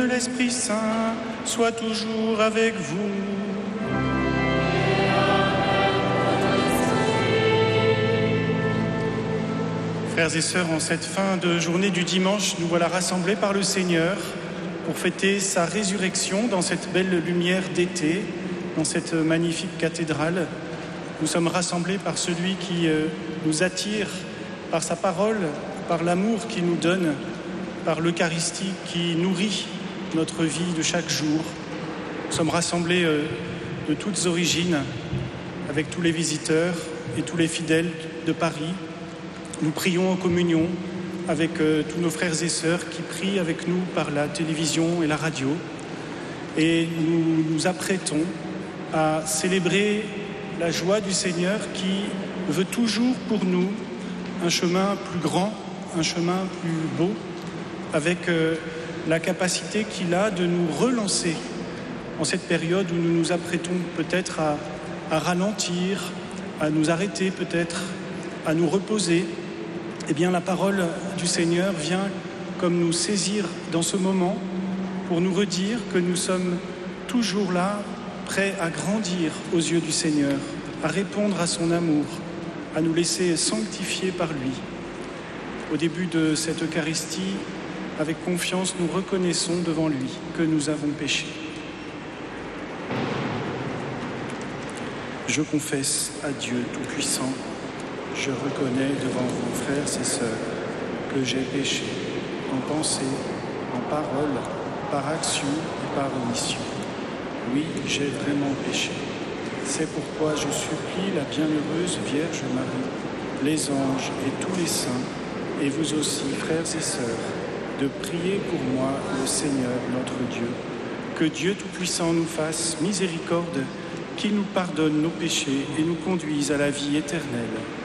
de l'Esprit Saint soit toujours avec vous. Frères et sœurs, en cette fin de journée du dimanche, nous voilà rassemblés par le Seigneur pour fêter sa résurrection dans cette belle lumière d'été, dans cette magnifique cathédrale. Nous sommes rassemblés par celui qui nous attire par sa parole, par l'amour qu'il nous donne, par l'Eucharistie qui nourrit notre vie de chaque jour. Nous sommes rassemblés de toutes origines, avec tous les visiteurs et tous les fidèles de Paris. Nous prions en communion avec tous nos frères et sœurs qui prient avec nous par la télévision et la radio. Et nous nous apprêtons à célébrer la joie du Seigneur qui veut toujours pour nous un chemin plus grand, un chemin plus beau, avec la capacité qu'il a de nous relancer en cette période où nous nous apprêtons peut-être à ralentir, à nous arrêter peut-être, à nous reposer. Eh bien, la parole du Seigneur vient comme nous saisir dans ce moment pour nous redire que nous sommes toujours là, prêts à grandir aux yeux du Seigneur, à répondre à son amour, à nous laisser sanctifier par lui. Au début de cette Eucharistie, avec confiance, nous reconnaissons devant lui que nous avons péché. Je confesse à Dieu Tout-Puissant, je reconnais devant vous, frères et sœurs, que j'ai péché en pensée, en parole, par action et par omission. Oui, j'ai vraiment péché. C'est pourquoi je supplie la bienheureuse Vierge Marie, les anges et tous les saints, et vous aussi, frères et sœurs, de prier pour moi, le Seigneur, notre Dieu. Que Dieu Tout-Puissant nous fasse miséricorde, qu'il nous pardonne nos péchés et nous conduise à la vie éternelle.